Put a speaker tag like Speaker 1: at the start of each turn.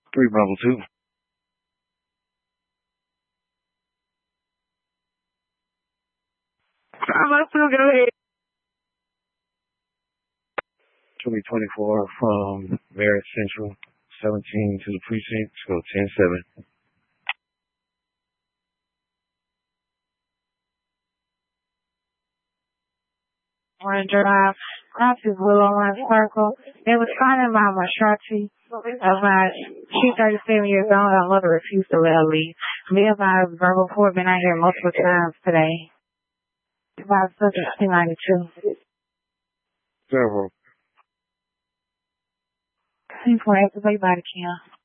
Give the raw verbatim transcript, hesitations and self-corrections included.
Speaker 1: Three Bravo two.
Speaker 2: I'm still go ahead.
Speaker 1: twenty twenty-four from Merritt Central, seventeen to the precinct, go ten seven.
Speaker 2: On drive, crosses Willow Line Circle. It was finding by my Sharty. About she's thirty-seven years old. Her mother refused to let her leave. Me and my verbal court been out here multiple times today. About something two ninety-two.
Speaker 1: Several.
Speaker 2: He's going to have to play by the camp.